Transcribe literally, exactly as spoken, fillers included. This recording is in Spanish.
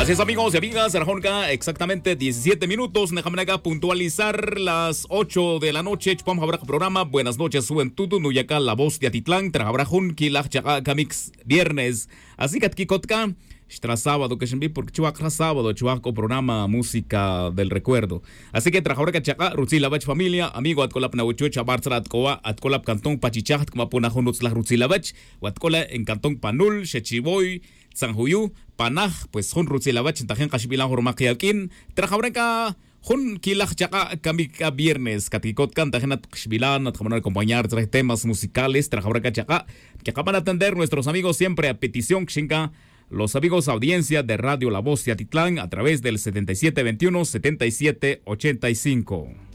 Así es, amigos y amigas, Rajonca, exactamente diecisiete minutos. Déjame acá puntualizar las ocho de la noche. Chupam habrá programa. Buenas noches, Juventud. Nuyaka, la voz de Atitlán. Trajabrajun, Kilach, Chaca, Camix, viernes. Así que Tkikotka. Tras sábado que shembi porque chuac sábado chuaco programa música del recuerdo. Así que trajo que chaca Rutzila Bach familia amigo atcolap nauchu chabartra atcoa atcolap cantón Pachichat como puna honuts la Rutzila Bach atcola en cantón Panul Shechiboy Sanjuyu Panaj pues hon Rutzila Bach tajen kashbilan hormaqialkin trajo que Jun kilach chaca kamika viernes katikot canta genat kashbilan at acompañar tres temas musicales trajo que chaca que acaban de atender nuestros amigos siempre a petición xinca. Los amigos audiencia de Radio La Voz de Atitlán a través del setenta y siete veintiuno setenta y siete ochenta y cinco.